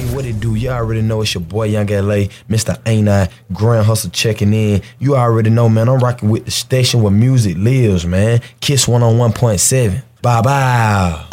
What it do? You already know it's your boy Young LA, Mr. Ain't I, Grand Hustle checking in. You already know, man, I'm rocking with the station where music lives, man. Kiss 101.7. Bye-bye.